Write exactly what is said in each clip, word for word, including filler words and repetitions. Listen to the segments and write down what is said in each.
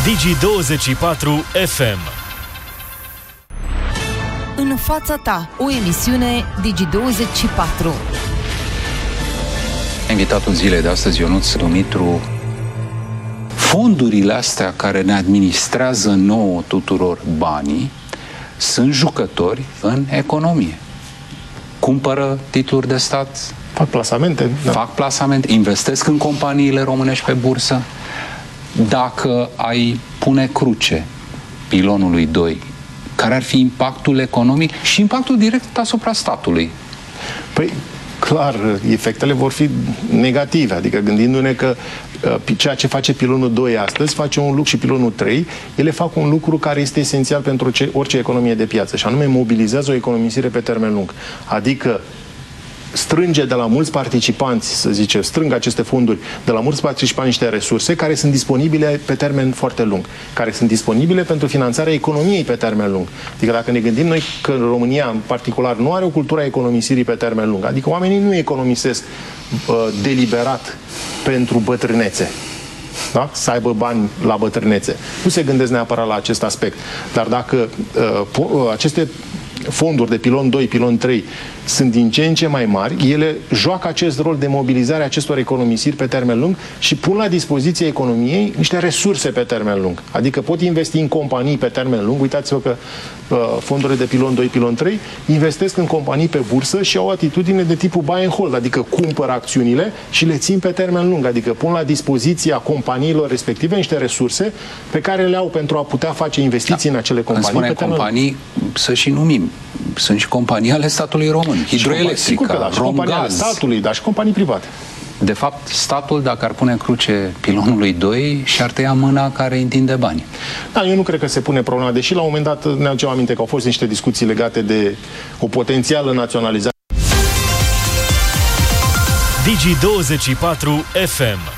Digi douăzeci și patru F M. În fața ta, o emisiune Digi douăzeci și patru. Invitatul zilei de astăzi, Ionuț Dumitru. Fondurile astea care ne administrează nouă tuturor banii sunt jucători în economie. Cumpără titluri de stat, fac plasamente, da. fac plasamente, investesc în companiile românești pe bursă. Dacă ai pune cruce pilonului doi, care ar fi impactul economic și impactul direct asupra statului? Păi, clar, efectele vor fi negative, adică gândindu-ne că uh, ceea ce face pilonul doi astăzi face un lucru și pilonul trei, ele fac un lucru care este esențial pentru ce, orice economie de piață, și anume mobilizează o economisire pe termen lung. Adică strânge de la mulți participanți, să zicem, strâng aceste fonduri de la mulți participanți niște resurse care sunt disponibile pe termen foarte lung, care sunt disponibile pentru finanțarea economiei pe termen lung. Adică dacă ne gândim noi că România, în particular, nu are o cultură a economisirii pe termen lung, adică oamenii nu economisesc uh, deliberat pentru bătrânețe, da? Să aibă bani la bătrânețe. Nu se gândesc neapărat la acest aspect. Dar dacă uh, aceste fonduri de pilon doi, pilon trei sunt din ce în ce mai mari, ele joacă acest rol de mobilizare a acestor economisiri pe termen lung și pun la dispoziție economiei niște resurse pe termen lung. Adică pot investi în companii pe termen lung. Uitați-vă că uh, fondurile de pilon doi, pilon trei investesc în companii pe bursă și au o atitudine de tipul buy and hold, adică cumpără acțiunile și le țin pe termen lung, adică pun la dispoziția companiilor respective niște resurse pe care le au pentru a putea face investiții da. în acele companii. Când spunem companii, să și numim. Sunt și companii ale statului român. Hidroelectrica, da, și companii ale statului, dar și companii private. De fapt, statul, dacă ar pune cruce pilonului doi, și-ar tăia mâna care întinde bani. Da, eu nu cred că se pune problema, deși la un moment dat ne aducem aminte că au fost niște discuții legate de o potențială naționalizare. Digi douăzeci și patru F M.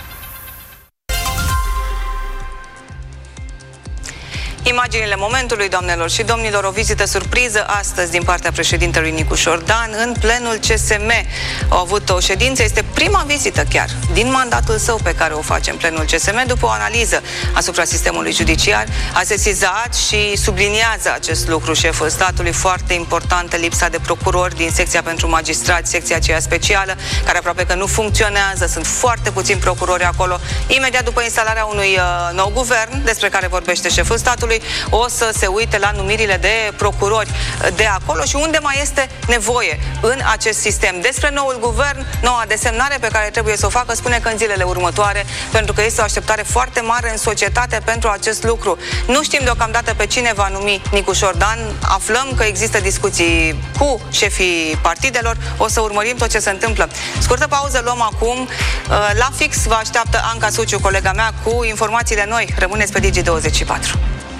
Imaginile momentului, doamnelor și domnilor, o vizită surpriză astăzi din partea președintelui Nicu Șordan în plenul C S M. Au avut o ședință, este prima vizită chiar din mandatul său pe care o face în plenul C S M după o analiză asupra sistemului judiciar. A sesizat și subliniază acest lucru șeful statului, foarte importantă lipsa de procurori din secția pentru magistrați, secția aceea specială, care aproape că nu funcționează, sunt foarte puțini procurori acolo. Imediat după instalarea unui uh, nou guvern, despre care vorbește șeful statului, o să se uite la numirile de procurori de acolo și unde mai este nevoie în acest sistem. Despre noul guvern, noua desemnare pe care trebuie să o facă, spune că în zilele următoare, pentru că este o așteptare foarte mare în societate pentru acest lucru. Nu știm deocamdată pe cine va numi Nicu Șordan, aflăm că există discuții cu șefii partidelor, o să urmărim tot ce se întâmplă. Scurtă pauză luăm acum, la fix vă așteaptă Anca Suciu, colega mea, cu informațiile noi. Rămâneți pe Digi douăzeci și patru.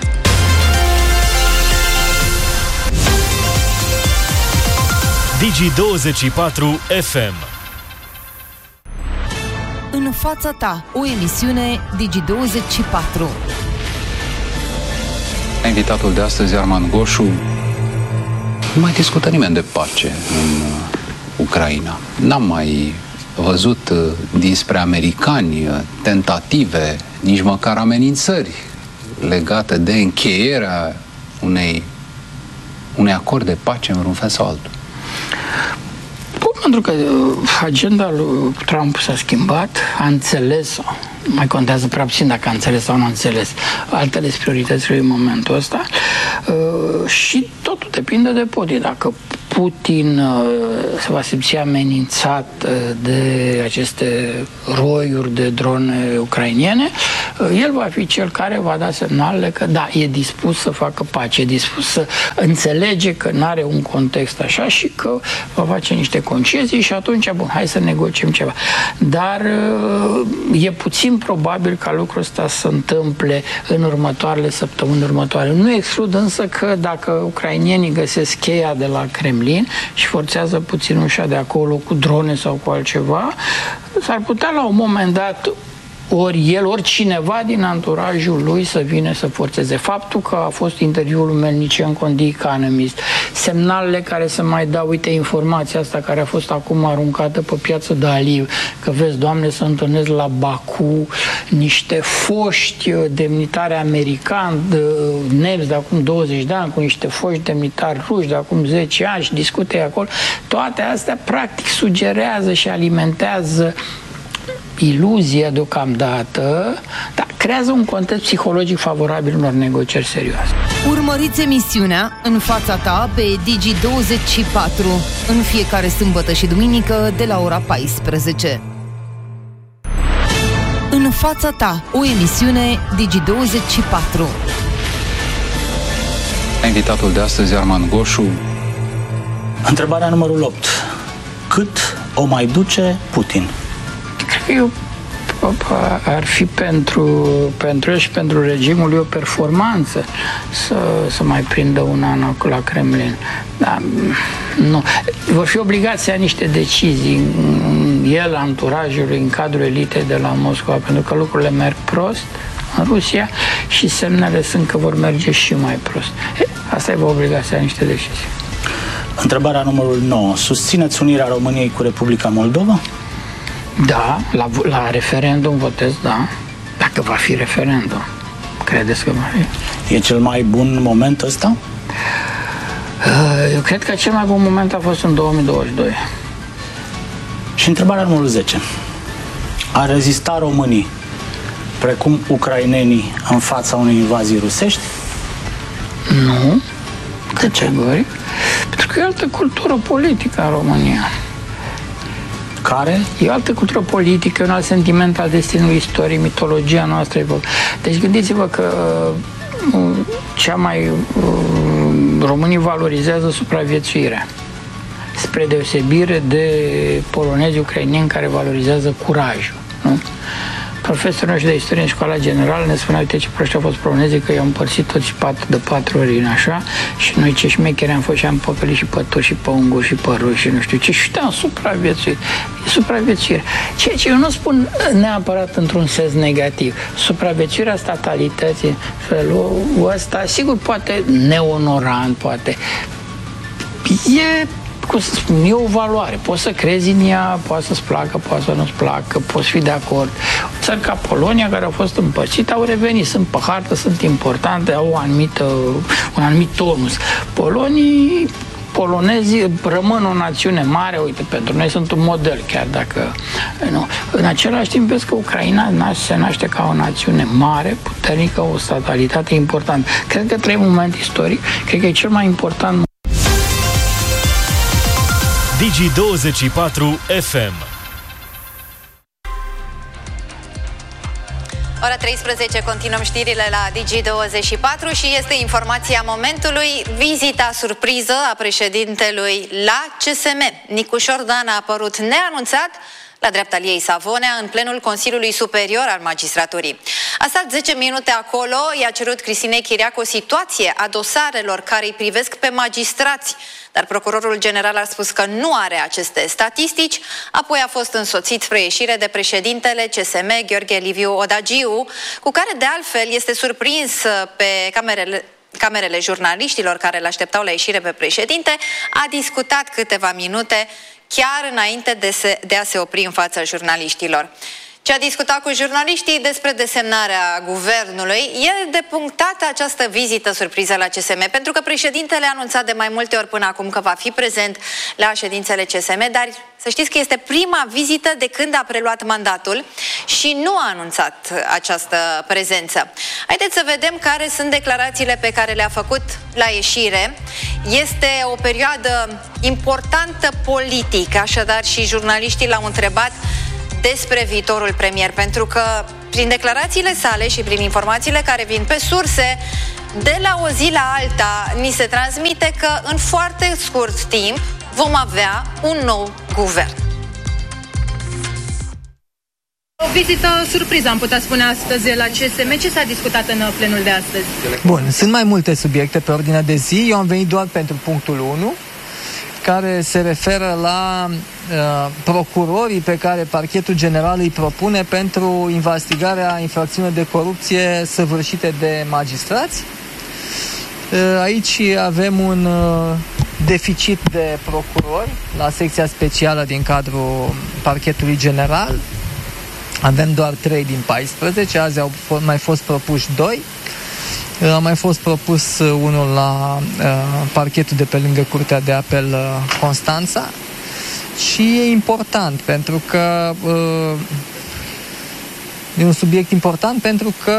Digi douăzeci și patru F M. În fața ta, o emisiune Digi douăzeci și patru. Invitatul de astăzi, Armand Goșu. Nu mai discută nimeni de pace în Ucraina. N-am mai văzut dinspre americani tentative, nici măcar amenințări legate de încheierea unei, unei acord de pace în vreun fel sau altul. Pentru că agenda lui Trump s-a schimbat, a înțeles-o, mai contează prea puțin dacă a înțeles sau nu a înțeles altele prioritățile în momentul ăsta, și totul depinde de Putin. Dacă Putin se va simți amenințat de aceste roiuri de drone ucrainene, el va fi cel care va da semnalele că da, e dispus să facă pace, e dispus să înțelege că nu are un context așa și că va face niște concesii și atunci, bun, hai să negociem ceva. Dar e puțin probabil ca lucrul ăsta să se întâmple în următoarele săptămâni următoare. Nu exclud însă că dacă ucrainienii găsesc cheia de la Kremlin și forțează puțin ușa de acolo cu drone sau cu altceva, s-ar putea la un moment dat ori el, ori cineva din anturajul lui să vină să forțeze. Faptul că a fost interviul lui Melnicenko în The Economist, semnalele care se mai dau, uite informația asta care a fost acum aruncată pe piață de Aliv, că vezi, Doamne, să întâlnesc la Baku niște foști demnitari americani, de, nemți de acum douăzeci de ani, cu niște foști demnitari ruși de acum zece ani și discute acolo. Toate astea practic sugerează și alimentează iluzia deocamdată, dar creează un context psihologic favorabil unor negocieri serioase. Urmăriți emisiunea În fața ta pe Digi douăzeci și patru în fiecare sâmbătă și duminică de la ora paisprezece. În fața ta, o emisiune Digi douăzeci și patru. Invitatul de astăzi, Arman Goșu. Întrebarea numărul opt. Cât o mai duce Putin? Eu, ar fi pentru, pentru el și pentru regimul lui o performanță să, să mai prindă un an la Kremlin. Dar nu. Vor fi obligați să ia niște decizii el, anturajul, în cadrul elitei de la Moscova, pentru că lucrurile merg prost în Rusia și semnele sunt că vor merge și mai prost. E, asta îi va obliga să ia niște decizii. Întrebarea numărul nouă. Susțineți unirea României cu Republica Moldova? Da, la, la referendum votez, da. Dacă va fi referendum. Credeți că va fi? E cel mai bun moment ăsta? Eu cred că cel mai bun moment a fost în două mii douăzeci și doi. Și întrebarea numărul zece. A rezista românii, precum ucrainenii, în fața unei invazii rusești? Nu. De ce? Categoric. Pentru că e altă cultură politică în România. Care? E o altă cultură politică, un alt sentiment al destinului istoriei, mitologia noastră. Deci gândiți-vă că uh, cea mai uh, românii valorizează supraviețuirea, spre deosebire de polonezi ucraineni care valorizează curajul, nu? Profesorul nostru de istorie în școala generală ne spunea, uite ce proști au fost polonezii, că i-au împărțit toți patru, de patru ori în așa, și noi ce șmecheri am fost și am păcălit și pe toți, și pe unguri, și pe ruși, și nu știu ce, și am supraviețuit. E supraviețuire. Ceea ce eu nu spun neapărat într-un sens negativ. Supraviețuirea statalității, felul ăsta, sigur, poate neonorant, poate. E... cum să spun, e o valoare. Poți să crezi în ea, poate să-ți placă, poate să nu-ți placă, poți fi de acord. Țări ca Polonia, care au fost împărțite, au revenit, sunt pe hartă, sunt importante, au o anumită, un anumit tonus. Polonii, polonezii rămân o națiune mare, uite, pentru noi sunt un model, chiar dacă nu. În același timp, vezi că Ucraina se naște ca o națiune mare, puternică, o statalitate importantă. Cred că trăim un moment istoric, cred că e cel mai important. Digi douăzeci și patru F M. Ora treisprezece, continuăm știrile la Digi douăzeci și patru și este informația momentului. Vizita surpriză a președintelui la C S M. Nicu Șordan a apărut neanunțat la dreapta Liei Savonea în plenul Consiliului Superior al Magistraturii. A stat zece minute acolo, i-a cerut Cristinei Chiriacu o situație a dosarelor care îi privesc pe magistrați, dar procurorul general a spus că nu are aceste statistici, apoi a fost însoțit spre ieșire de președintele C S M, Gheorghe Liviu Odagiu, cu care de altfel este surprins pe camerele camerele jurnaliștilor care îl așteptau la ieșire pe președinte, a discutat câteva minute chiar înainte de, se, de a se opri în fața jurnaliștilor. Ce a discutat cu jurnaliștii despre desemnarea guvernului, e de punctată această vizită surpriză la C S M, pentru că președintele a anunțat de mai multe ori până acum că va fi prezent la ședințele C S M, dar să știți că este prima vizită de când a preluat mandatul și nu a anunțat această prezență. Haideți să vedem care sunt declarațiile pe care le-a făcut la ieșire. Este o perioadă importantă politic, așadar și jurnaliștii l-au întrebat despre viitorul premier, pentru că prin declarațiile sale și prin informațiile care vin pe surse, de la o zi la alta ni se transmite că în foarte scurt timp vom avea un nou guvern. O vizită surpriză, am putea spune astăzi la C S M. Ce s-a discutat în plenul de astăzi? Bun, sunt mai multe subiecte pe ordinea de zi. Eu am venit doar pentru punctul unu. care se referă la uh, procurorii pe care Parchetul General îi propune pentru investigarea infracțiunilor de corupție săvârșite de magistrați. Uh, aici avem un uh, deficit de procurori la secția specială din cadrul Parchetului General. Avem doar trei din paisprezece, azi au f- mai fost propuși doi. A mai fost propus unul la uh, parchetul de pe lângă Curtea de Apel uh, Constanța și e important pentru că uh, e un subiect important pentru că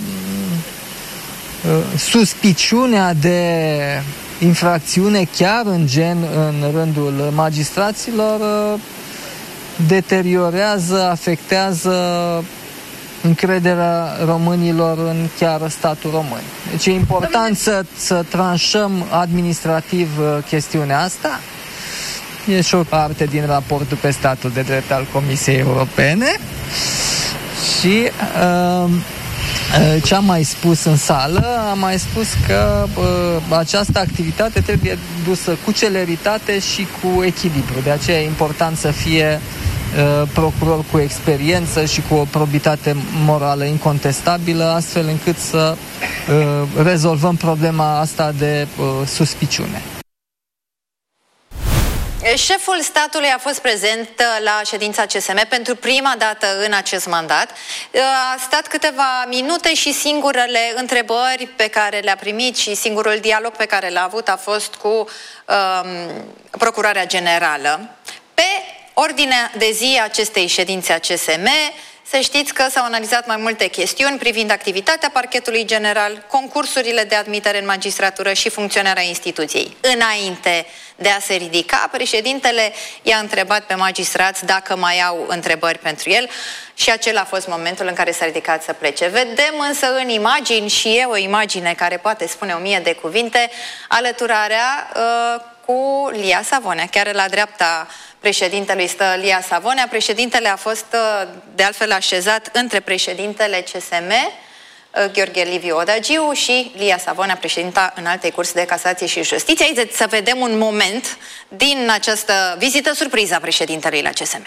uh, suspiciunea de infracțiune chiar în gen în rândul magistraților uh, deteriorează, afectează încrederea românilor în chiar statul român. Deci e important să, să tranșăm administrativ chestiunea asta. E și o parte din raportul pe statul de drept al Comisiei Europene. Și uh, ce am mai spus în sală, am mai spus că uh, această activitate trebuie dusă cu celeritate și cu echilibru. De aceea e important să fie procuror cu experiență și cu o probitate morală incontestabilă, astfel încât să uh, rezolvăm problema asta de uh, suspiciune. Șeful statului a fost prezent la ședința C S M pentru prima dată în acest mandat. A stat câteva minute și singurele întrebări pe care le-a primit și singurul dialog pe care l-a avut a fost cu um, Procurarea Generală. Pe ordinea de zi a acestei ședințe a C S M, să știți că s-au analizat mai multe chestiuni privind activitatea Parchetului General, concursurile de admitere în magistratură și funcționarea instituției. Înainte de a se ridica, președintele i-a întrebat pe magistrați dacă mai au întrebări pentru el și acela a fost momentul în care s-a ridicat să plece. Vedem însă în imagini, și e o imagine care poate spune o mie de cuvinte, alăturarea uh, cu Lia Savonea, chiar la dreapta președintelui stă Lia Savonea. Președintele a fost de altfel așezat între președintele C S M, Gheorghe Liviu Odagiu, și Lia Savonea, președinta Înaltei Curți de Casație și Justiție. Haideți să vedem un moment din această vizită surpriză a președintelui la C S M.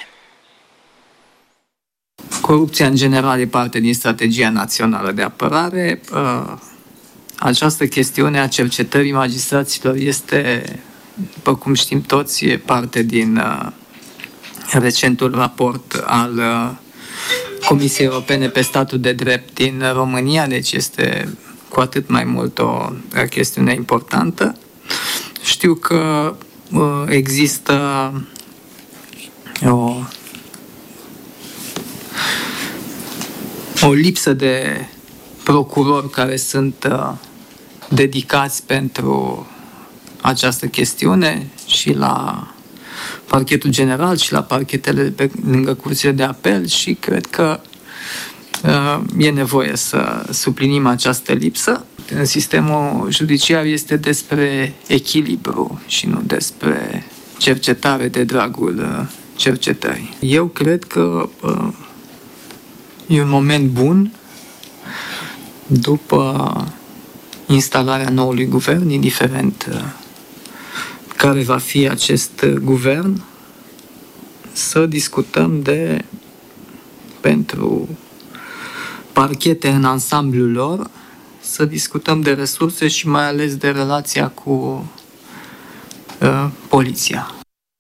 Corupția în general e parte din strategia națională de apărare. Această chestiune a cercetării magistraților este, după cum știm toți, e parte din uh, recentul raport al uh, Comisiei Europene pe statul de drept din România, deci este cu atât mai mult o uh, chestiune importantă. Știu că uh, există o, o lipsă de procurori care sunt uh, dedicați pentru această chestiune și la Parchetul General și la parchetele pe lângă curțile de apel și cred că uh, e nevoie să suplinim această lipsă. În sistemul judiciar este despre echilibru și nu despre cercetare de dragul uh, cercetării. Eu cred că uh, e un moment bun după instalarea noului guvern, indiferent uh, care va fi acest guvern, să discutăm de, pentru parchete în ansamblul lor, să discutăm de resurse și mai ales de relația cu uh, poliția.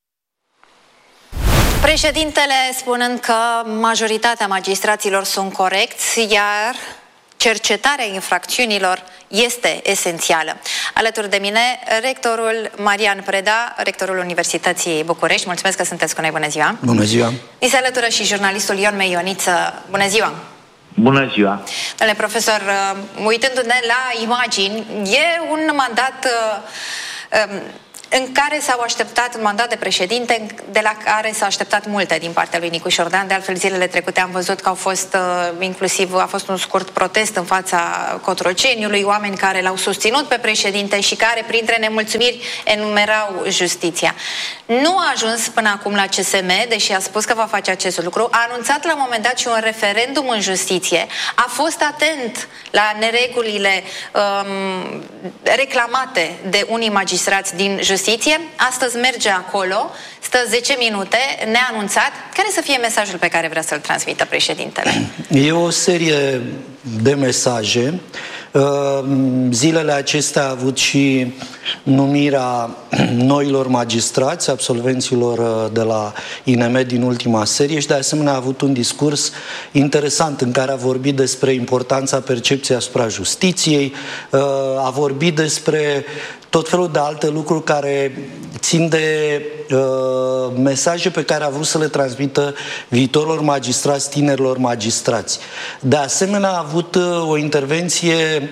Președintele spunând că majoritatea magistraților sunt corecți, iar cercetarea infracțiunilor este esențială. Alături de mine, rectorul Marian Preda, rectorul Universității București. Mulțumesc că sunteți cu noi. Bună ziua! Bună ziua! Ni se alătură și jurnalistul Ion Meioniță. Bună ziua! Bună ziua! Domnule profesor, uitându-ne la imagini, e un mandat uh, în care s-au așteptat, un mandat de președinte de la care s-a așteptat multe din partea lui Nicu Șordan. De altfel, zilele trecute am văzut că au fost, uh, inclusiv, a fost un scurt protest în fața Cotroceniului, oameni care l-au susținut pe președinte și care, printre nemulțumiri, enumerau justiția. Nu a ajuns până acum la C S M, deși a spus că va face acest lucru, a anunțat la un moment dat și un referendum în justiție, a fost atent la neregulile um, reclamate de unii magistrați din justiție, Justiție. Astăzi merge acolo, stă zece minute, neanunțat. Care să fie mesajul pe care vrea să-l transmită președintele? E o serie de mesaje. Zilele acestea a avut și numirea noilor magistrați, absolvenților de la I N M din ultima serie, și de asemenea a avut un discurs interesant în care a vorbit despre importanța percepției asupra justiției, a vorbit despre tot felul de alte lucruri care țin de uh, mesaje pe care a vrut să le transmită viitorilor magistrați, tinerilor magistrați. De asemenea, a avut uh, o intervenție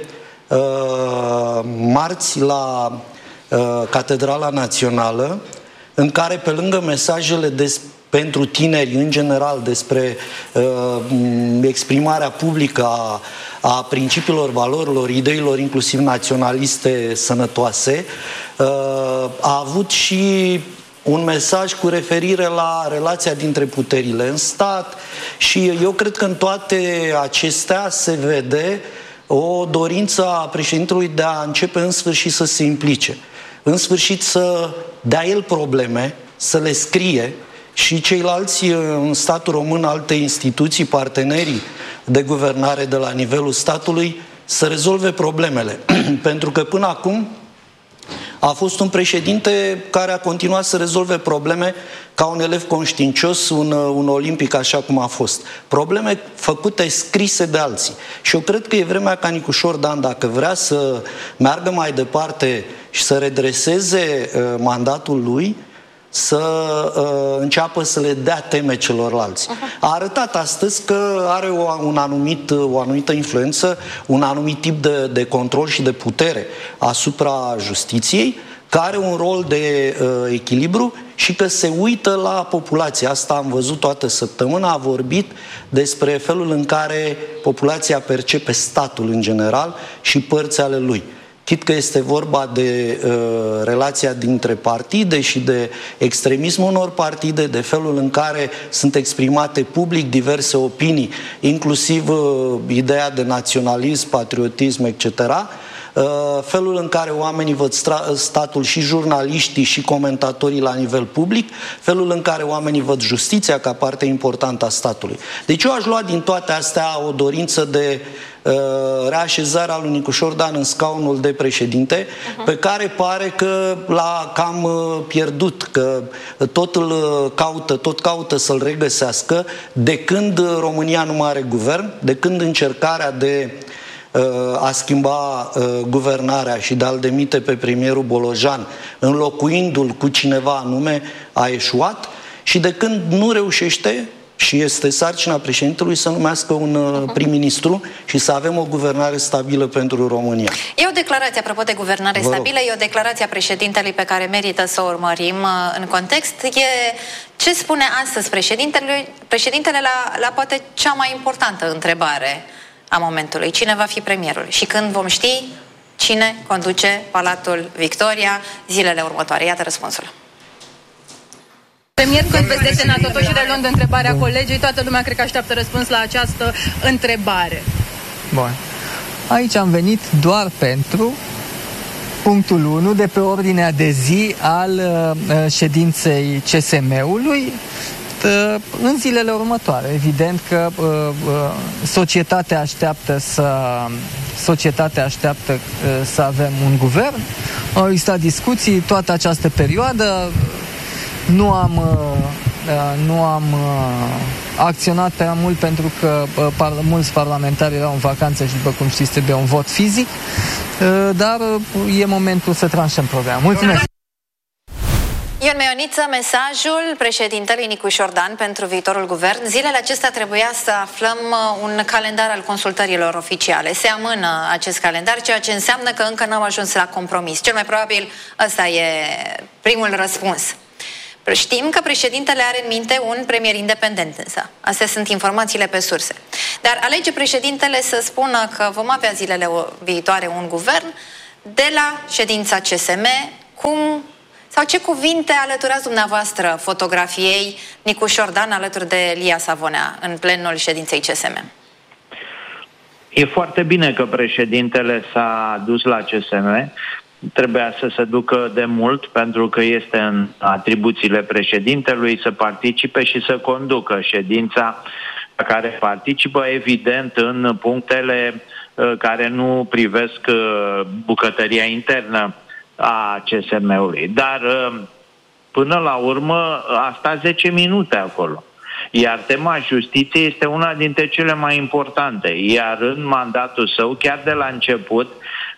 uh, marți la uh, Catedrala Națională, în care, pe lângă mesajele despre pentru tineri, în general, despre uh, exprimarea publică a, a principiilor, valorilor, ideilor, inclusiv naționaliste sănătoase, uh, a avut și un mesaj cu referire la relația dintre puterile în stat și eu cred că în toate acestea se vede o dorință a președintelui de a începe în sfârșit să se implice. În sfârșit să dea el probleme, să le scrie, și ceilalți în statul român, alte instituții, partenerii de guvernare de la nivelul statului, să rezolve problemele. Pentru că până acum a fost un președinte care a continuat să rezolve probleme ca un elev conștiincios, un, un olimpic, așa cum a fost. Probleme făcute, scrise de alții. Și eu cred că e vremea ca Nicușor Dan, dacă vrea să meargă mai departe și să redreseze uh, mandatul lui, să uh, înceapă să le dea teme celorlalți. Uh-huh. A arătat astăzi că are o, un anumit, o anumită influență, un anumit tip de, de control și de putere asupra justiției, care are un rol de uh, echilibru și că se uită la populație. Asta am văzut toată săptămâna, a vorbit despre felul în care populația percepe statul în general și părți ale lui. Chit că este vorba de uh, relația dintre partide și de extremismul unor partide, de felul în care sunt exprimate public diverse opinii, inclusiv uh, ideea de naționalism, patriotism, et cetera, uh, felul în care oamenii văd statul, și jurnaliștii și comentatorii la nivel public, felul în care oamenii văd justiția ca parte importantă a statului. Deci eu aș lua din toate astea o dorință de reașezarea lui Nicușor Dan în scaunul de președinte, uh-huh. pe care pare că l-a cam pierdut, că tot îl caută, tot caută să-l regăsească de când România nu mai are guvern, de când încercarea de a schimba guvernarea și de a-l demite pe premierul Bolojan, înlocuindu-l cu cineva anume, a eșuat, și de când nu reușește. Și este sarcina președintelui să numească un uh-huh. prim-ministru și să avem o guvernare stabilă pentru România. E o declarație, apropo de guvernare stabilă, e o declarație a președintelui pe care merită să o urmărim uh, în context. E ce spune astăzi președintele, președintele la, la poate cea mai importantă întrebare a momentului. Cine va fi premierul? Și când vom ști cine conduce Palatul Victoria zilele următoare? Iată răspunsul. Premier, când veți desemna, totuși reluând întrebarea colegii, toată lumea cred că așteaptă răspuns la această întrebare. Bun. Aici am venit doar pentru punctul unu de pe ordinea de zi al uh, ședinței C S M-ului uh, în zilele următoare. Evident că uh, uh, societatea așteaptă să societatea așteaptă uh, să avem un guvern. Au existat discuții toată această perioadă. Nu am, uh, nu am uh, acționat prea mult pentru că uh, par, mulți parlamentari erau în vacanță și, după cum știți, trebuie un vot fizic, uh, dar uh, e momentul să tranșăm programul. Mulțumesc! Ion Meioniță, mesajul președintelui Nicușor Dan pentru viitorul guvern. Zilele acestea trebuia să aflăm un calendar al consultărilor oficiale. Se amână acest calendar, ceea ce înseamnă că încă n-au ajuns la compromis. Cel mai probabil ăsta e primul răspuns. Știm că președintele are în minte un premier independent, însă. Astea sunt informațiile pe surse. Dar alege președintele să spună că vom avea zilele viitoare un guvern de la ședința C S M. Cum sau ce cuvinte alăturați dumneavoastră fotografiei Nicușor Dan alături de Lia Savonea în plenul ședinței C S M? E foarte bine că președintele s-a dus la C S M. trebuia să se ducă de mult, pentru că este în atribuțiile președintelui să participe și să conducă ședința la care participă, evident, în punctele care nu privesc bucătăria internă a C S M-ului. Dar până la urmă a stat zece minute acolo. Iar tema justiției este una dintre cele mai importante. Iar în mandatul său, chiar de la început,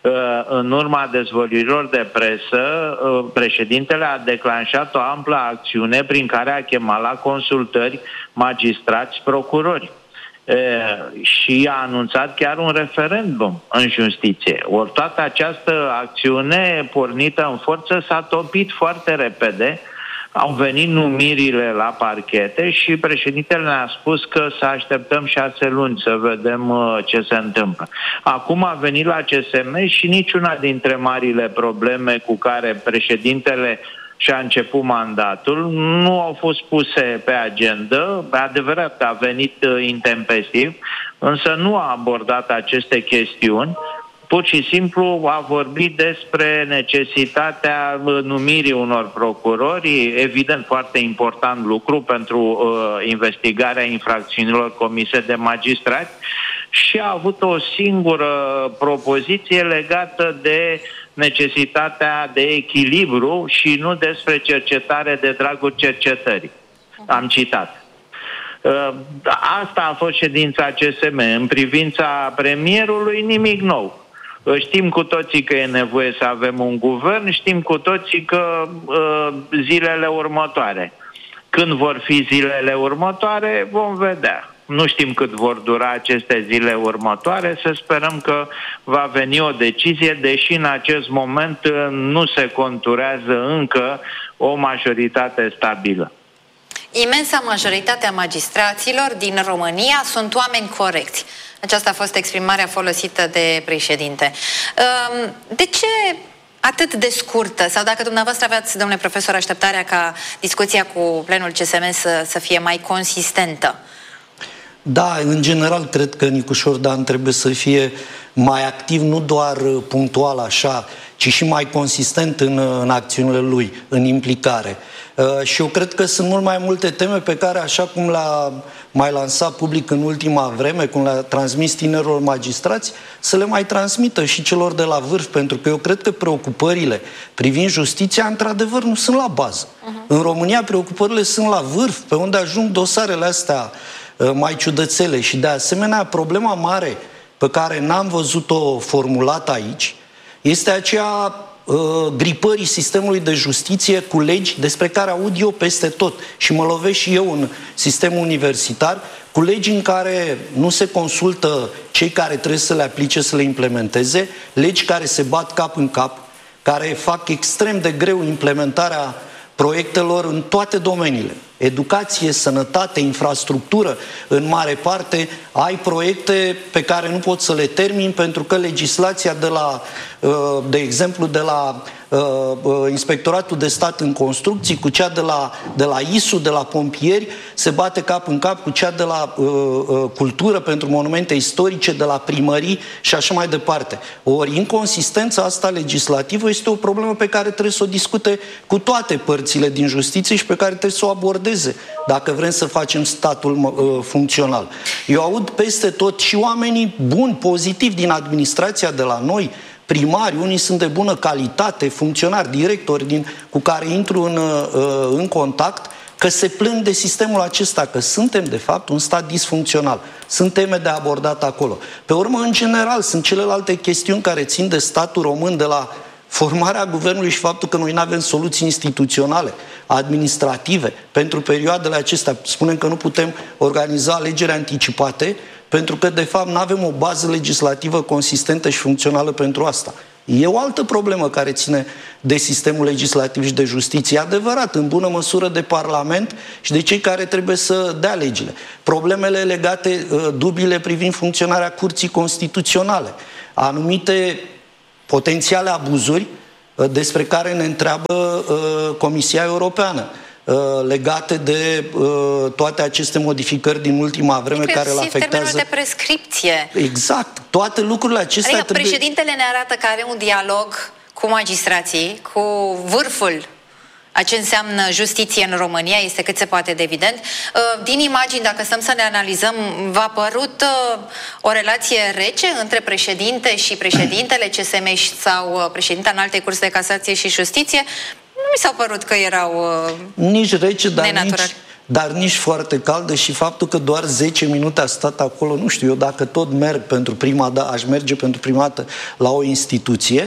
în urma dezvăluirilor de presă, președintele a declanșat o amplă acțiune prin care a chemat la consultări magistrați, procurori. E, și a anunțat chiar un referendum în justiție. Ori toată această acțiune pornită în forță s-a topit foarte repede. Au venit numirile la parchete și președintele ne-a spus că să așteptăm șase luni să vedem uh, ce se întâmplă. Acum a venit la C S M și niciuna dintre marile probleme cu care președintele și-a început mandatul nu au fost puse pe agenda. Adevărat că a venit uh, intempestiv, însă nu a abordat aceste chestiuni. Pur și simplu a vorbit despre necesitatea numirii unor procurori, evident foarte important lucru pentru uh, investigarea infracțiunilor comise de magistrați, și a avut o singură propoziție legată de necesitatea de echilibru și nu despre cercetare de dragul cercetării. Am citat. Uh, asta a fost ședința C S M. În privința premierului, nimic nou. Știm cu toții că e nevoie să avem un guvern, știm cu toții că uh, zilele următoare. Când vor fi zilele următoare, vom vedea. Nu știm cât vor dura aceste zile următoare, să sperăm că va veni o decizie, deși în acest moment nu se conturează încă o majoritate stabilă. Imensa majoritate a magistraților din România sunt oameni corecți. Aceasta a fost exprimarea folosită de președinte. De ce atât de scurtă? Sau dacă dumneavoastră aveați, domnule profesor, așteptarea ca discuția cu plenul C S M să, să fie mai consistentă? Da, în general cred că Nicu Șordan trebuie să fie mai activ, nu doar punctual așa, ci și mai consistent în, în acțiunile lui, în implicare. Uh, și eu cred că sunt mult mai multe teme pe care, așa cum le-a mai lansat public în ultima vreme, cum le-a transmis tinerilor magistrați, să le mai transmită și celor de la vârf, pentru că eu cred că preocupările privind justiția, într-adevăr, nu sunt la bază. Uh-huh. În România, preocupările sunt la vârf, pe unde ajung dosarele astea uh, mai ciudățele. Și, de asemenea, problema mare pe care n-am văzut-o formulată aici este aceea uh, gripării sistemului de justiție cu legi despre care aud eu peste tot și mă lovesc și eu în sistemul universitar, cu legi în care nu se consultă cei care trebuie să le aplice, să le implementeze, legi care se bat cap în cap, care fac extrem de greu implementarea proiectelor în toate domeniile. Educație, sănătate, infrastructură, în mare parte ai proiecte pe care nu poți să le termini pentru că legislația de la, de exemplu, de la Inspectoratul de Stat în Construcții, cu cea de la, de la I S U, de la pompieri, se bate cap în cap cu cea de la uh, Cultură pentru monumente istorice, de la primării și așa mai departe. Ori inconsistența asta legislativă este o problemă pe care trebuie să o discute cu toate părțile din justiție și pe care trebuie să o abordeze dacă vrem să facem statul uh, funcțional. Eu aud peste tot și oamenii buni, pozitivi din administrația de la noi, primari, unii sunt de bună calitate, funcționari, directori din, cu care intru în, în contact, că se plâng de sistemul acesta, că suntem, de fapt, un stat disfuncțional. Sunt teme de abordat acolo. Pe urmă, în general, sunt celelalte chestiuni care țin de statul român, de la formarea guvernului și faptul că noi nu avem soluții instituționale, administrative, pentru perioadele acestea. Spunem că nu putem organiza alegeri anticipate, pentru că, de fapt, nu avem o bază legislativă consistentă și funcțională pentru asta. E o altă problemă care ține de sistemul legislativ și de justiție. E adevărat, în bună măsură de Parlament și de cei care trebuie să dea legile. Problemele legate, dubiile privind funcționarea Curții Constituționale, anumite potențiale abuzuri despre care ne întreabă Comisia Europeană, legate de uh, toate aceste modificări din ultima vreme care îl afectează. Termenul de prescripție. Exact. Toate lucrurile acestea adică trebuie... președintele ne arată că are un dialog cu magistrații, cu vârful a ce înseamnă justiție în România, este cât se poate de evident. Din imagini, dacă stăm să ne analizăm, v-a părut o relație rece între președinte și președintele C S M sau președinta Înaltei Curți de Casație și Justiție? Nu mi s-au părut că erau nici rece, dar nenaturali. nici, dar nici foarte caldă, și faptul că doar zece minute a stat acolo, nu știu, eu dacă tot merg pentru prima dată, aș merge pentru prima dată la o instituție,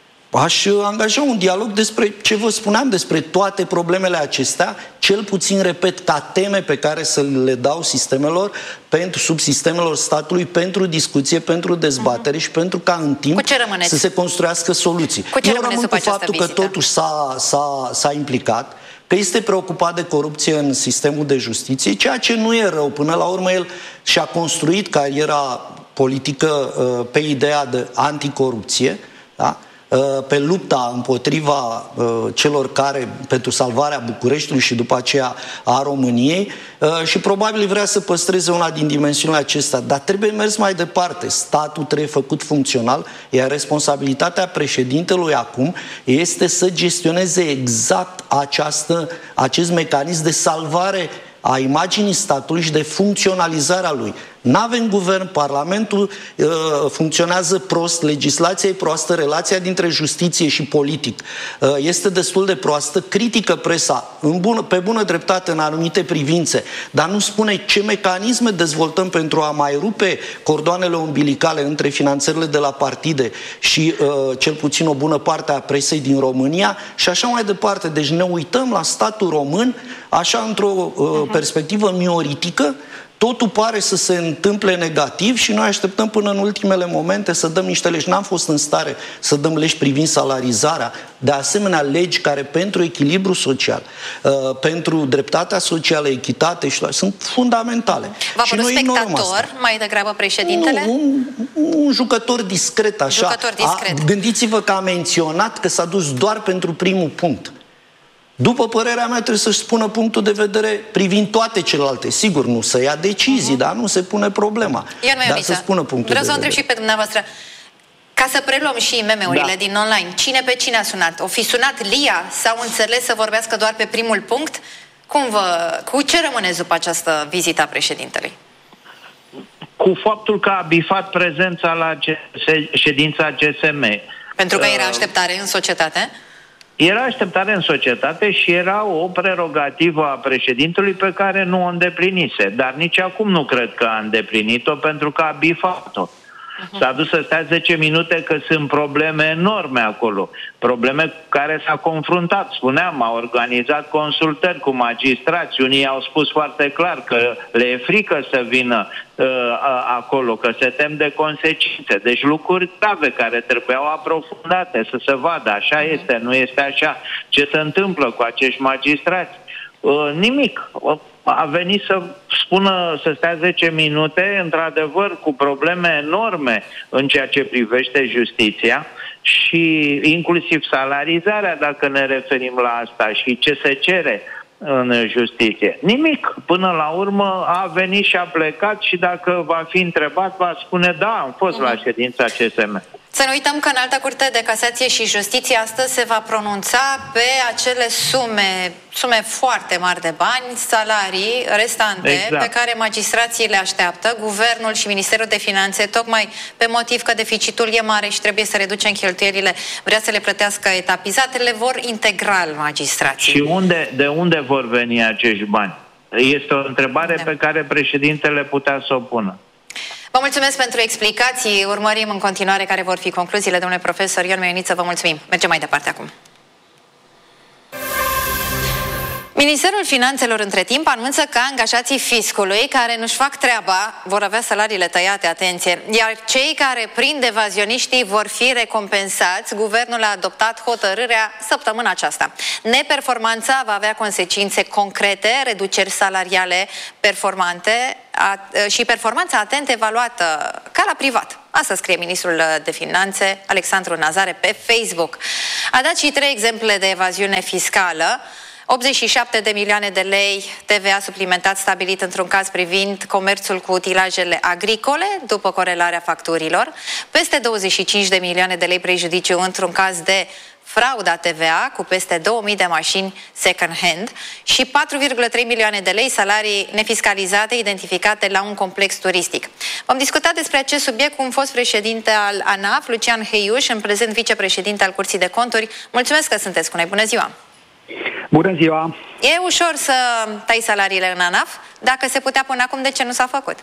aș angaja un dialog despre ce vă spuneam, despre toate problemele acestea, cel puțin, repet, ca teme pe care să le dau sistemelor, pentru subsistemelor statului, pentru discuție, pentru dezbatere uh-huh. și pentru ca în timp să se construiască soluții. Cu ce Eu rămân cu faptul că totuși s-a, s-a, s-a implicat, că este preocupat de corupție în sistemul de justiție, ceea ce nu e rău. Până la urmă, el și-a construit cariera politică pe ideea de anticorupție, da? Pe lupta împotriva celor care, pentru salvarea Bucureștiului și după aceea a României, și probabil vrea să păstreze una din dimensiunile acestea, dar trebuie mers mai departe. Statul trebuie făcut funcțional, iar responsabilitatea președintelui acum este să gestioneze exact această, acest mecanism de salvare a imaginii statului și de funcționalizarea lui. N-avem guvern, Parlamentul uh, funcționează prost, legislația e proastă, relația dintre justiție și politic uh, este destul de proastă, critică presa în bună, pe bună dreptate în anumite privințe, dar nu spune ce mecanisme dezvoltăm pentru a mai rupe cordoanele umbilicale între finanțările de la partide și uh, cel puțin o bună parte a presei din România și așa mai departe. Deci ne uităm la statul român așa într-o uh, perspectivă mioritică. Totul pare să se întâmple negativ și noi așteptăm până în ultimele momente să dăm niște legi. N-am fost în stare să dăm legi privind salarizarea, de asemenea legi care pentru echilibru social, uh, pentru dreptatea socială, echitate și sunt fundamentale. V-a părut spectator mai degrabă președintele? Nu, un, un jucător discret așa. Jucător discret. A, gândiți-vă că a menționat că s-a dus doar pentru primul punct. După părerea mea, trebuie să-și spună punctul de vedere privind toate celelalte. Sigur, nu să ia decizii, uh-huh. dar nu se pune problema. Dar să spună punctul Vreau de să o vedere. întreb și pe dumneavoastră. Ca să preluăm și meme-urile da. din online, cine pe cine a sunat? O fi sunat Lia? S-au înțeles să vorbească doar pe primul punct? Cum vă, cu ce rămâneți după această vizită a președintelui? Cu faptul că a bifat prezența la ședința C S M. Pentru că era așteptare în societate? Era așteptare în societate și era o prerogativă a președintelui pe care nu o îndeplinise. Dar nici acum nu cred că a îndeplinit-o pentru că a bifat-o. S-a dus să stea zece minute că sunt probleme enorme acolo. Probleme cu care s-a confruntat. Spuneam, a organizat consultări cu magistrați. Unii au spus foarte clar că le e frică să vină uh, acolo, că se tem de consecințe. Deci lucruri grave care trebuiau aprofundate, să se vadă. Așa este, nu este așa. Ce se întâmplă cu acești magistrați? Uh, nimic. A venit să spună, să stea zece minute, într-adevăr, cu probleme enorme în ceea ce privește justiția și inclusiv salarizarea, dacă ne referim la asta, și ce se cere în justiție. Nimic. Până la urmă a venit și a plecat și dacă va fi întrebat, va spune da, am fost uh-huh. la ședința C S M. Să nu uităm că Înalta Curte de Casație și Justiție astăzi se va pronunța pe acele sume, sume foarte mari de bani, salarii restante, exact. pe care magistrații le așteaptă. Guvernul și Ministerul de Finanțe, tocmai pe motiv că deficitul e mare și trebuie să reducem cheltuielile, vrea să le plătească etapizat, le vor integral magistrații. Și unde, de unde vor veni acești bani? Este o întrebare da. pe care președintele putea să o pună. Vă mulțumesc pentru explicații. Urmărim în continuare care vor fi concluziile. Domnule profesor Ion Meioniță, vă mulțumim. Mergem mai departe acum. Ministerul Finanțelor, între timp, anunță că angajații fiscului care nu-și fac treaba vor avea salariile tăiate, atenție, iar cei care prind evazioniștii vor fi recompensați. Guvernul a adoptat hotărârea săptămâna aceasta. Neperformanța va avea consecințe concrete, reduceri salariale performante a, și performanța atent evaluată ca la privat. Asta scrie ministrul de Finanțe, Alexandru Nazare, pe Facebook. A dat și trei exemple de evaziune fiscală. optzeci și șapte de milioane de lei T V A suplimentat stabilit într-un caz privind comerțul cu utilajele agricole după corelarea facturilor, peste douăzeci și cinci de milioane de lei prejudiciu într-un caz de frauda T V A cu peste două mii de mașini second-hand și patru virgulă trei milioane de lei salarii nefiscalizate identificate la un complex turistic. Vom discuta despre acest subiect cu un fost președinte al ANAF, Lucian Heiuș, în prezent vicepreședinte al Curții de Conturi. Mulțumesc că sunteți cu noi. Bună ziua! Bună ziua! E ușor să tai salariile în ANAF? Dacă se putea până acum, de ce nu s-a făcut?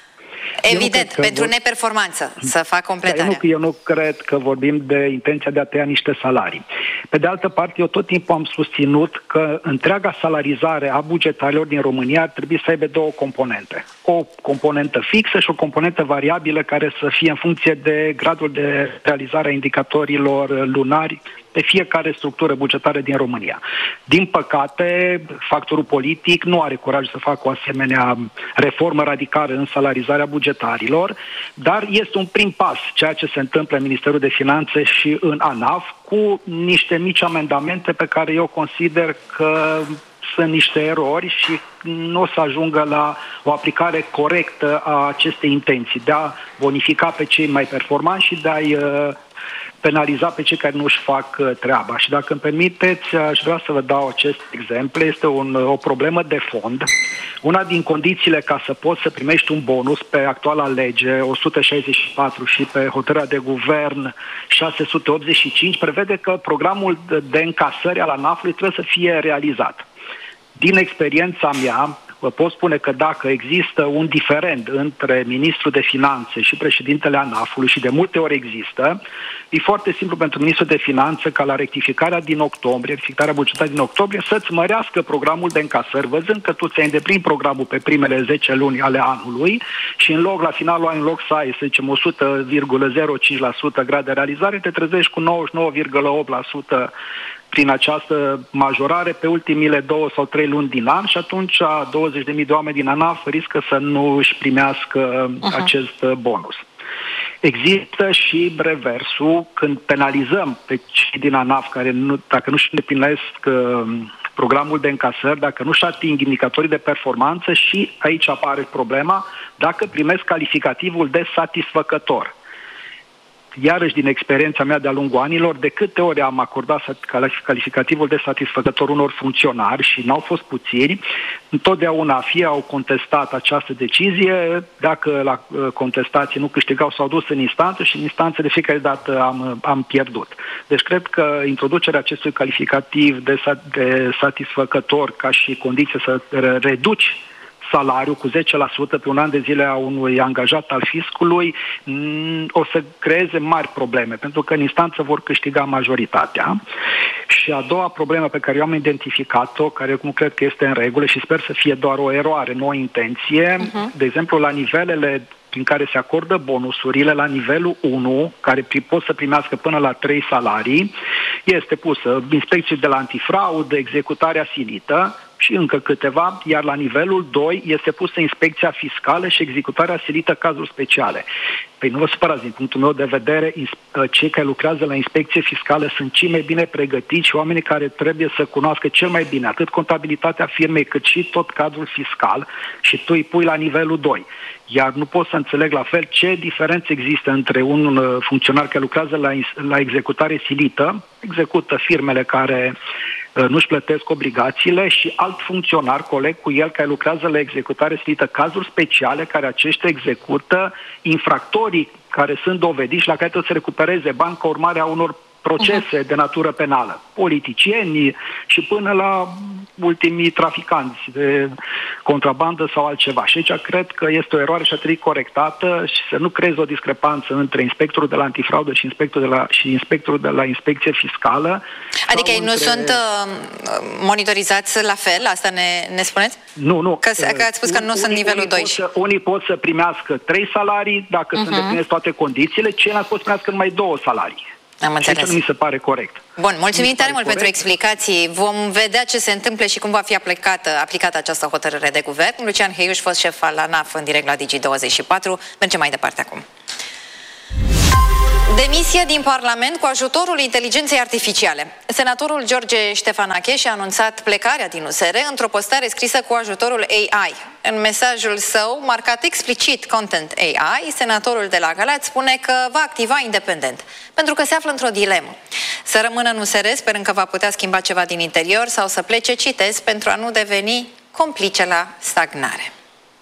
Evident, pentru vor... neperformanță, să fac completarea. Eu nu, eu nu cred că vorbim de intenția de a tăia niște salarii. Pe de altă parte, eu tot timpul am susținut că întreaga salarizare a bugetarilor din România ar trebui să aibă două componente. O componentă fixă și o componentă variabilă care să fie în funcție de gradul de realizare a indicatorilor lunari pe fiecare structură bugetară din România. Din păcate, factorul politic nu are curaj să facă o asemenea reformă radicală în salarizarea bugetarilor, dar este un prim pas ceea ce se întâmplă în Ministerul de Finanțe și în ANAF cu niște mici amendamente pe care eu consider că sunt niște erori și nu o să ajungă la o aplicare corectă a acestei intenții de a bonifica pe cei mai performanți și de a-i penaliza pe cei care nu-și fac treaba. Și dacă îmi permiteți, aș vrea să vă dau acest exemplu. Este un, o problemă de fond. Una din condițiile ca să poți să primești un bonus pe actuala lege o sută șaizeci și patru și pe hotărârea de guvern șase sute optzeci și cinci prevede că programul de încasări al ANAF-ului trebuie să fie realizat. Din experiența mea, vă pot spune că dacă există un diferend între ministrul de finanțe și președintele ANAF-ului, și de multe ori există, e foarte simplu pentru ministrul de finanțe ca la rectificarea din octombrie, rectificarea bugetară din octombrie, să-ți mărească programul de încasări, văzând că tu ți-ai îndeplinit programul pe primele zece luni ale anului și în loc, la finalul anului, în loc să ai, să zicem, o sută virgulă zero cinci la sută grad de realizare, te trezești cu nouăzeci și nouă virgulă opt la sută prin această majorare pe ultimile două sau trei luni din an și atunci douăzeci de mii de oameni din ANAF riscă să nu își primească uh-huh. acest bonus. Există și reversul, când penalizăm pe cei din ANAF care nu, dacă nu-și îndeplinesc uh, programul de încasări, dacă nu-și ating indicatorii de performanță și aici apare problema dacă primesc calificativul de satisfăcător. Iarăși, din experiența mea de-a lungul anilor, de câte ori am acordat calificativul de satisfăcător unor funcționari și n-au fost puțini, întotdeauna fie au contestat această decizie, dacă la contestație nu câștigau, s-au dus în instanță și în instanță de fiecare dată am, am pierdut. Deci cred că introducerea acestui calificativ de, de satisfăcător ca și condiție să reduci salariul cu zece la sută pe un an de zile a unui angajat al fiscului o să creeze mari probleme, pentru că în instanță vor câștiga majoritatea. Și a doua problemă pe care eu am identificat-o, care acum cred că este în regulă și sper să fie doar o eroare, nu o intenție, uh-huh. de exemplu, la nivelele prin care se acordă bonusurile, la nivelul unu, care pot să primească până la trei salarii, este pusă inspecții de la antifraudă, executarea silită și încă câteva, iar la nivelul doi este pusă inspecția fiscală și executarea silită cazuri speciale. Păi nu vă supărați, din punctul meu de vedere, cei care lucrează la inspecție fiscală sunt cei mai bine pregătiți și oamenii care trebuie să cunoască cel mai bine atât contabilitatea firmei cât și tot cadrul fiscal și tu îi pui la nivelul doi. Iar nu pot să înțeleg la fel ce diferență există între un funcționar care lucrează la, la executare silită, execută firmele care uh, nu-și plătesc obligațiile, și alt funcționar, coleg cu el, care lucrează la executare silită, cazuri speciale care aceștia execută, infractorii care sunt dovediți și la care trebuie să recupereze bani ca urmare a unor procese uh-huh. de natură penală, politicieni și până la ultimii traficanți de contrabandă sau altceva. Și aici cred că este o eroare și a trebui corectată și să nu creezi o discrepanță între inspectorul de la antifraudă și inspectorul de la, și inspectorul de la inspecție fiscală. Adică ei între... nu sunt uh, monitorizați la fel? Asta ne, ne spuneți? Nu, nu. Că, că ați spus că nu unii, sunt nivelul doi. Pot să, unii pot să primească trei salarii dacă uh-huh. se îndeplinesc toate condițiile, ceilalți pot să primească numai două salarii. Am înțeles. Și mi se pare corect. Bun, mulțumim tare mult corect. pentru explicații. Vom vedea ce se întâmplă și cum va fi aplicată, aplicată această hotărâre de guvern. Lucian Heiuș, fost șef al ANAF, în direct la Digi douăzeci și patru. Mergem mai departe acum. Demisie din Parlament cu ajutorul inteligenței artificiale. Senatorul George Ștefanache și-a anunțat plecarea din U S R într-o postare scrisă cu ajutorul A I. În mesajul său, marcat explicit Content A I, senatorul de la Galați spune că va activa independent, pentru că se află într-o dilemă. Să rămână în U S R sperând că va putea schimba ceva din interior sau să plece, citez, pentru a nu deveni complice la stagnare.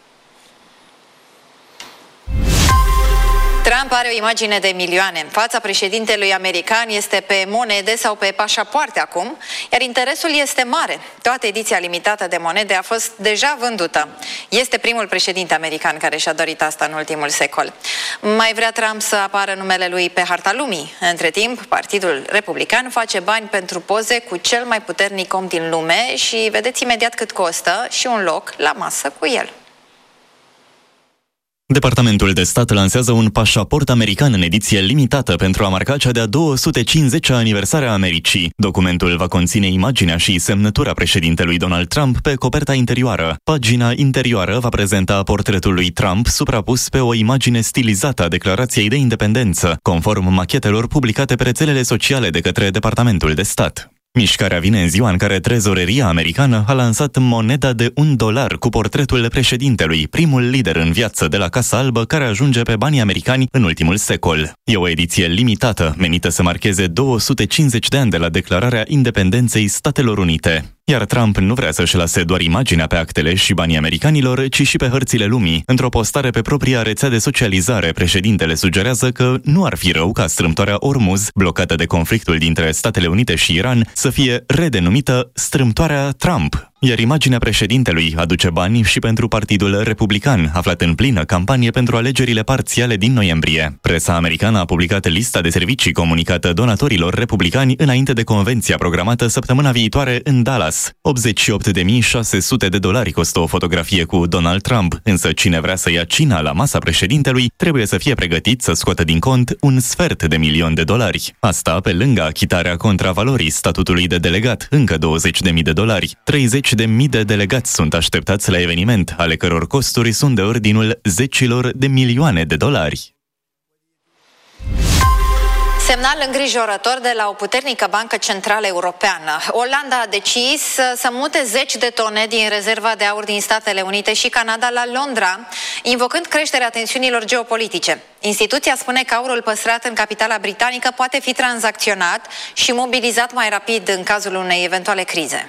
Trump are o imagine de milioane. Fața președintelui american este pe monede sau pe pașapoarte acum, iar interesul este mare. Toată ediția limitată de monede a fost deja vândută. Este primul președinte american care și-a dorit asta în ultimul secol. Mai vrea Trump să apară numele lui pe harta lumii. Între timp, Partidul Republican face bani pentru poze cu cel mai puternic om din lume și vedeți imediat cât costă și un loc la masă cu el. Departamentul de stat lansează un pașaport american în ediție limitată pentru a marca cea de-a două sute cincizecea aniversare a Americii. Documentul va conține imaginea și semnătura președintelui Donald Trump pe coperta interioară. Pagina interioară va prezenta portretul lui Trump suprapus pe o imagine stilizată a Declarației de Independență, conform machetelor publicate pe rețelele sociale de către Departamentul de stat. Mișcarea vine în ziua în care trezoreria americană a lansat moneda de un dolar cu portretul președintelui, primul lider în viață de la Casa Albă care ajunge pe banii americani în ultimul secol. E o ediție limitată, menită să marcheze două sute cincizeci de ani de la declararea independenței Statelor Unite. Iar Trump nu vrea să-și lase doar imaginea pe actele și banii americanilor, ci și pe hărțile lumii. Într-o postare pe propria rețea de socializare, președintele sugerează că nu ar fi rău ca strâmtoarea Ormuz, blocată de conflictul dintre Statele Unite și Iran, să fie redenumită strâmtoarea Trump. Iar imaginea președintelui aduce bani și pentru Partidul Republican, aflat în plină campanie pentru alegerile parțiale din noiembrie. Presa americană a publicat lista de servicii comunicată donatorilor republicani înainte de convenția programată săptămâna viitoare în Dallas. optzeci și opt de mii șase sute de dolari costă o fotografie cu Donald Trump, însă cine vrea să ia cina la masa președintelui trebuie să fie pregătit să scoată din cont un sfert de milion de dolari. Asta pe lângă achitarea contravalorii statutului de delegat, încă douăzeci de mii de dolari. treizeci de mii de delegați sunt așteptați la eveniment, ale căror costuri sunt de ordinul zecilor de milioane de dolari. Semnal îngrijorător de la o puternică bancă centrală europeană. Olanda a decis să mute zeci de tone din rezerva de aur din Statele Unite și Canada la Londra, invocând creșterea tensiunilor geopolitice. Instituția spune că aurul păstrat în capitala britanică poate fi tranzacționat și mobilizat mai rapid în cazul unei eventuale crize.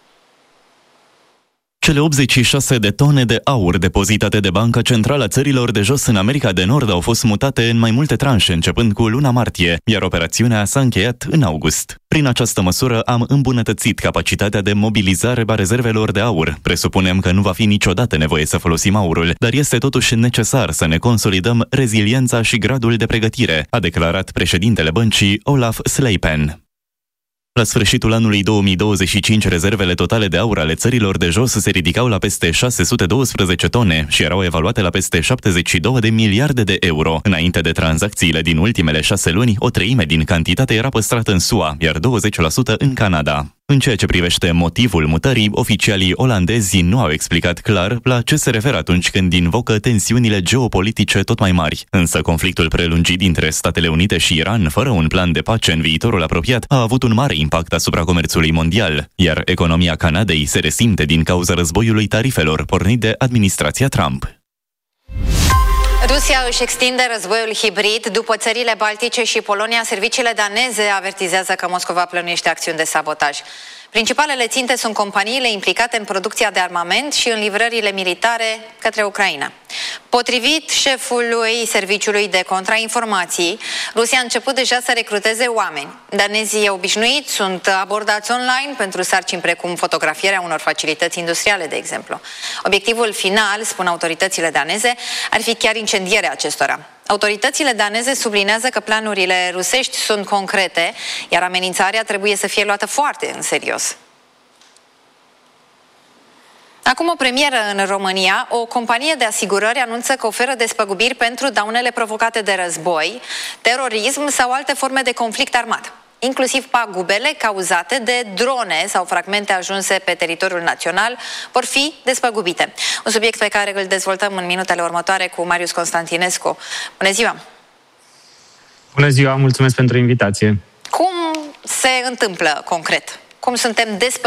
Cele optzeci și șase de tone de aur depozitate de Banca Centrală a Țărilor de Jos în America de Nord au fost mutate în mai multe tranșe, începând cu luna martie, iar operațiunea s-a încheiat în august. Prin această măsură am îmbunătățit capacitatea de mobilizare a rezervelor de aur. Presupunem că nu va fi niciodată nevoie să folosim aurul, dar este totuși necesar să ne consolidăm reziliența și gradul de pregătire, a declarat președintele băncii Olaf Sleipen. La sfârșitul anului două mii douăzeci și cinci, rezervele totale de aur ale țărilor de jos se ridicau la peste șase sute doisprezece tone și erau evaluate la peste șaptezeci și două de miliarde de euro. Înainte de tranzacțiile din ultimele șase luni, o treime din cantitate era păstrată în S U A, iar douăzeci la sută în Canada. În ceea ce privește motivul mutării, oficialii olandezi nu au explicat clar la ce se referă atunci când invocă tensiunile geopolitice tot mai mari. Însă conflictul prelungit dintre Statele Unite și Iran, fără un plan de pace în viitorul apropiat, a avut un mare impact asupra comerțului mondial, iar economia Canadei se resimte din cauza războiului tarifelor pornit de administrația Trump. Rusia își extinde războiul hibrid. După țările Baltice și Polonia, serviciile daneze avertizează că Moscova plănuiește acțiuni de sabotaj. Principalele ținte sunt companiile implicate în producția de armament și în livrările militare către Ucraina. Potrivit șefului Serviciului de Contrainformații, Rusia a început deja să recruteze oameni. Danezii obișnuiți sunt abordați online pentru sarcini precum fotografierea unor facilități industriale, de exemplu. Obiectivul final, spun autoritățile daneze, ar fi chiar incendierea acestora. Autoritățile daneze sublinează că planurile rusești sunt concrete, iar amenințarea trebuie să fie luată foarte în serios. Acum o premieră în România, o companie de asigurări anunță că oferă despăgubiri pentru daunele provocate de război, terorism sau alte forme de conflict armat, inclusiv pagubele cauzate de drone sau fragmente ajunse pe teritoriul național vor fi despăgubite. Un subiect pe care îl dezvoltăm în minutele următoare cu Marius Constantinescu. Bună ziua! Bună ziua, mulțumesc pentru invitație. Cum se întâmplă concret? Cum suntem despărțiți